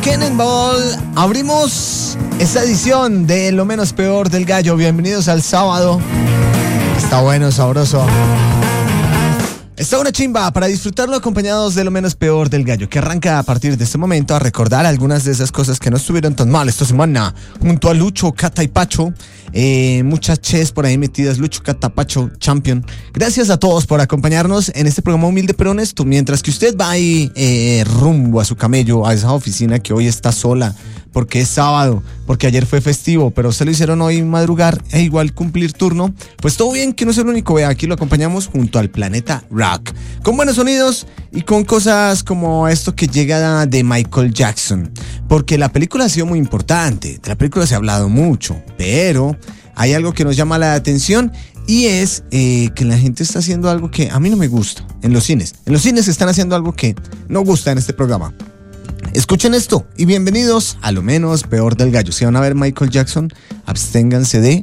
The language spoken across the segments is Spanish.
Cannonball. Abrimos esta edición de Lo Menos Peor del Gallo. Bienvenidos al sábado. Está bueno, sabroso. Está una chimba para disfrutarlo acompañados de Lo Menos Peor del Gallo, que arranca a partir de este momento a recordar algunas de esas cosas que no estuvieron tan mal esta semana, junto a Lucho, Cata y Pacho. Muchas ches por ahí metidas, Lucho, Cata, Pacho, Champion. Gracias a todos por acompañarnos en este programa humilde pero honesto, mientras que usted va ahí rumbo a su camello, a esa oficina que hoy está sola, porque es sábado, porque ayer fue festivo, pero se lo hicieron hoy madrugar e igual cumplir turno. Pues todo bien, que no es el único. Vea, aquí lo acompañamos junto al Planeta Rock, con buenos sonidos y con cosas como esto que llega de Michael Jackson, porque la película ha sido muy importante, de la película se ha hablado mucho, pero hay algo que nos llama la atención y es que la gente está haciendo algo que a mí no me gusta en los cines. En los cines están haciendo algo que no gusta en este programa. Escuchen esto y bienvenidos a Lo Menos Peor del Gallo. Si van a ver Michael Jackson, absténganse de...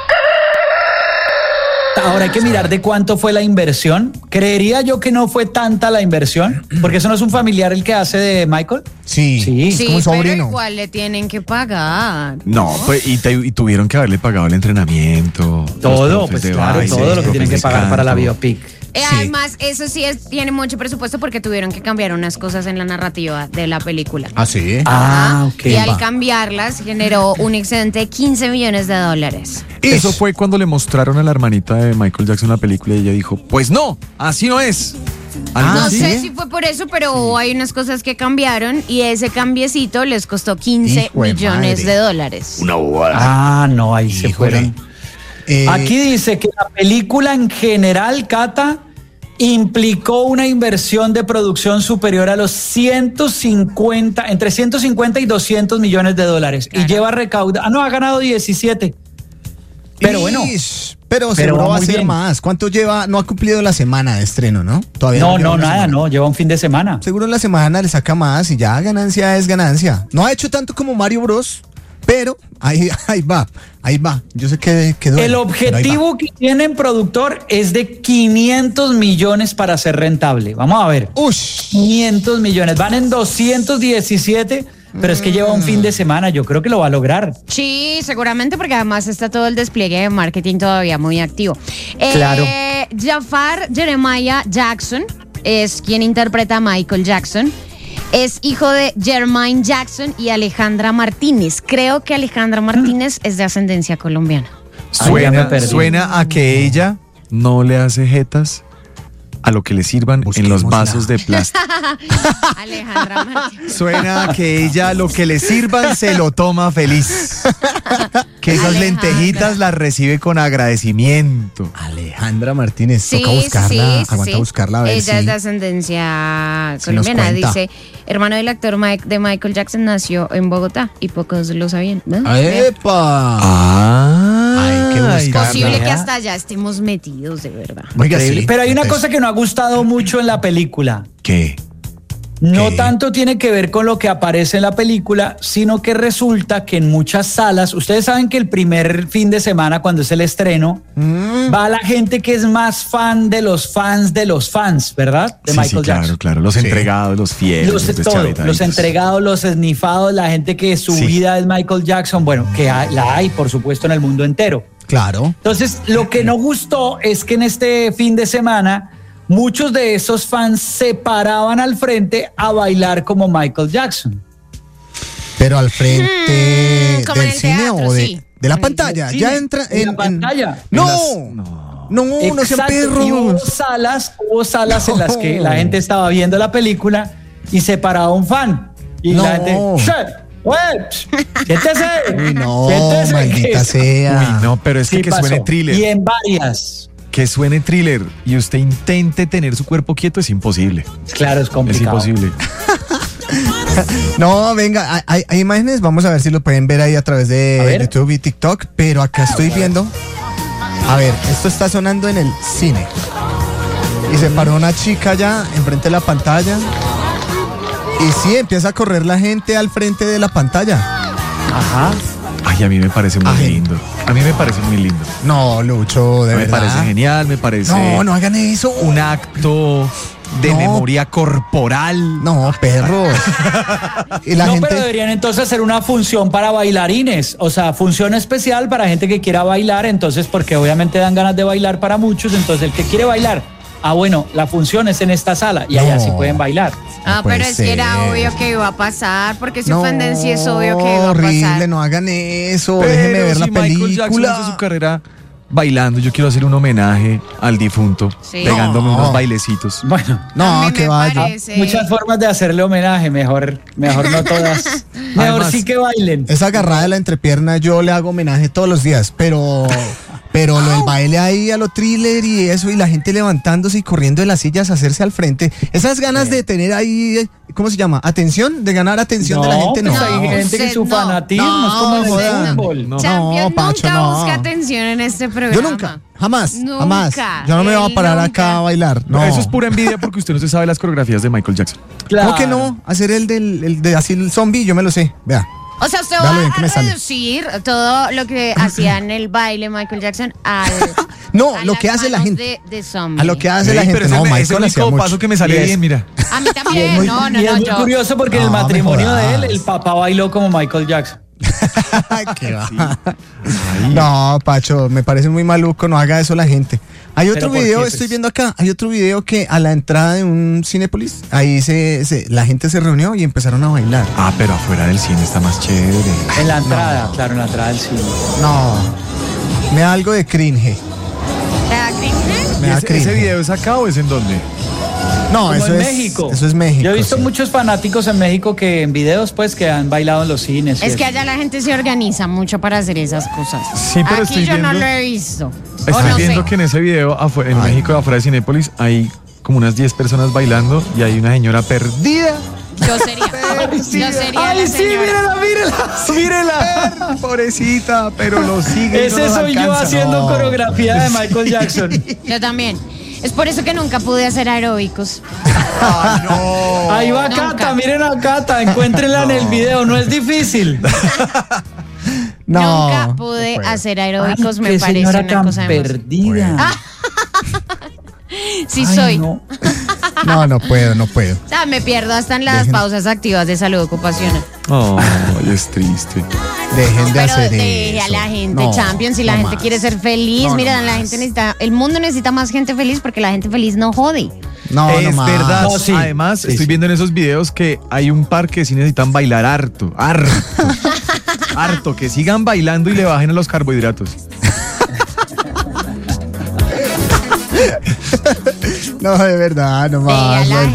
Ahora hay que mirar de cuánto fue la inversión. Creería yo que no fue tanta la inversión, porque eso no es un familiar el que hace de Michael. Sí, es como un sobrino. Pero igual le tienen que pagar. No, pues y tuvieron que haberle pagado el entrenamiento. Todo, pues claro, baile, todo lo que tienen que pagar para la biopic. Sí. Además, eso sí tiene mucho presupuesto porque tuvieron que cambiar unas cosas en la narrativa de la película. ¿Ah, sí? Ok. Y al cambiarlas generó un excedente de $15 millones. Eso fue cuando le mostraron a la hermanita de Michael Jackson la película y ella dijo, pues no, así no es. No ¿sí? sé si fue por eso, pero hay unas cosas que cambiaron y ese cambiecito les costó $15 millones. Una bobada. No, ahí se fueron. Aquí dice que la película en general, Cata, implicó una inversión de producción superior a los entre 150 y $200 millones. Claro. Y lleva recaudado, ha ganado 17. Pero bueno. Pero seguro va a ser bien. Más. ¿Cuánto lleva? No ha cumplido la semana de estreno, ¿no? Todavía no, lleva un fin de semana. Seguro en la semana le saca más y ya ganancia es ganancia. No ha hecho tanto como Mario Bros, pero ahí va. Yo sé que duele, el objetivo que tiene en productor es de 500 millones para ser rentable. Vamos a ver. 500 millones. Van en 217, pero es que lleva un fin de semana. Yo creo que lo va a lograr. Sí, seguramente, porque además está todo el despliegue de marketing todavía muy activo. Claro. Jafar Jeremiah Jackson es quien interpreta a Michael Jackson. Es hijo de Jermaine Jackson y Alejandra Martínez. Creo que Alejandra Martínez es de ascendencia colombiana. Suena a que ella no le hace jetas a lo que le sirvan en los vasos de plástico. Alejandra Martínez. Suena a que ella lo que le sirvan se lo toma feliz. Que esas lentejitas las recibe con agradecimiento. Alejandra Martínez, toca buscarla. Aguanta buscarla a ver. Ella es de ascendencia colombiana. Dice, hermano del actor de Michael Jackson, nació en Bogotá y pocos lo sabían, ¿no? ¡Epa! Hay que buscarla. Es posible que hasta allá estemos metidos, de verdad. Oiga, sí. Pero hay una cosa que no ha gustado mucho en la película. ¿Qué? No tanto tiene que ver con lo que aparece en la película, sino que resulta que en muchas salas, ustedes saben que el primer fin de semana, cuando es el estreno, va la gente que es más fan de los fans, ¿verdad? De Michael Jackson. Claro. Los entregados, los fieles. Los entregados, los esnifados, la gente que su vida es Michael Jackson. Bueno, que la hay, por supuesto, en el mundo entero. Claro. Entonces, lo que no gustó es que en este fin de semana muchos de esos fans se paraban al frente a bailar como Michael Jackson. Pero al frente del cine teatro, o de la pantalla. Sí, ya entra en la pantalla. No sean perros. Y hubo salas en las que la gente estaba viendo la película y se paraba un fan. Y la gente, siéntese. Uy, no, maldita sea. Uy, no, pero es que suene thriller. Y en varias. Que suene thriller y usted intente tener su cuerpo quieto es imposible. Claro, es complicado. Es imposible. No, venga, hay imágenes, vamos a ver si lo pueden ver ahí a través de YouTube y TikTok, pero acá estoy viendo. A ver, esto está sonando en el cine. Y se paró una chica ya enfrente de la pantalla. Y sí, empieza a correr la gente al frente de la pantalla. Ajá. Ay, a mí me parece muy lindo. A mí me parece muy lindo. No, Lucho, de verdad. Me parece genial, me parece... No hagan eso. Un acto de No. memoria corporal. No, perros. Y la no, gente... pero deberían entonces hacer una función para bailarines, o sea, función especial para gente que quiera bailar, entonces, porque obviamente dan ganas de bailar para muchos, entonces el que quiere bailar, bueno, la función es en esta sala y allá No. sí pueden bailar. Ah, puede pero es que era ser. obvio que iba a pasar, porque se No, ofenden si es obvio que iba a horrible, pasar. no hagan eso, Pero déjenme ver la si Michael Jackson hizo su película. carrera bailando, yo quiero hacer un homenaje al difunto, Sí. pegándome No. unos bailecitos. Bueno, A No, mí que me vaya. parece. muchas formas de hacerle homenaje, mejor no todas. Mejor Además, sí que bailen. Esa agarrada de la entrepierna yo le hago homenaje todos los días, pero lo del baile ahí a lo thriller y eso, y la gente levantándose y corriendo de las sillas a hacerse al frente. Esas ganas de tener ahí, ¿cómo se llama? ¿Atención? De ganar atención de la gente, no. pues hay gente que usted su no. fanatismo No, es como el jodan. fútbol. No. Champion Pacho, nunca no. busca atención en este programa. Yo nunca, jamás, Nunca, jamás. Yo no me voy a él parar nunca. acá a bailar. No. Eso es pura envidia porque usted no se sabe las coreografías de Michael Jackson. Claro. ¿Cómo que no? Hacer el de así el zombie, yo me lo sé. Vea. O sea, usted Dale, va que a me sale. reducir todo lo que hacía en el baile Michael Jackson al No, a lo las que hace la manos gente. de zombie. A lo que hace la Ey, gente. pero No, ese es Michael el hacía único mucho. paso que me sale Y es- bien, mira. A mí también. No, y es muy yo. curioso porque en el No, matrimonio me de él, jodas. el papá bailó como Michael Jackson. ¿Qué va? No, Pacho, me parece muy maluco, no haga eso la gente. Hay otro ¿Pero por video, qué, estoy pues? viendo acá, hay otro video que a la entrada de un Cinépolis, ahí la gente se reunió y empezaron a bailar. Ah, pero afuera del cine está más chévere. En la entrada, claro, en la entrada del cine. No, me da algo de cringe. ¿Te da cringe? Me ¿Y da ese cringe. video es acá o es en dónde? No, Como eso en es México. Eso es México. Yo he visto sí. muchos fanáticos en México que en videos pues que han bailado en los cines. y Es que eso. allá la gente se organiza mucho para hacer esas cosas. Sí, pero Aquí estoy yo no viendo- lo he visto. O Estoy no viendo sé. que en ese video en Ay. México, afuera de Cinépolis, hay como unas 10 personas bailando y hay una señora perdida. Yo sería. Yo sería ¡Ay, la sí, señora. mírela! Pobrecita, pero lo sigue. y no Ese lo soy yo alcanza. haciendo No. coreografía de Michael Jackson. Yo también. Es por eso que nunca pude hacer aeróbicos. Ahí va Nunca. Cata, miren a Cata, encuéntrenla en el video, no es difícil. No, Nunca pude no puedo. hacer aeróbicos, me Qué parece señora una tan cosa de emoción. perdida. Sí Ay, soy. no. No puedo. O sea, me pierdo hasta en las Dejen- pausas activas de salud ocupacional. Ay, es triste. Dejen de Pero hacer deje eso. a la gente, No, Champions, si la no gente más. quiere ser feliz, No, mira, no la más. gente necesita, el mundo necesita más gente feliz porque la gente feliz no jode. No, no Es más. verdad. No, sí. Además, Sí, estoy sí. viendo en esos videos que hay un par que sí necesitan bailar harto. Harto, que sigan bailando y le bajen a los carbohidratos. No, de verdad, no Deje a más. la lo del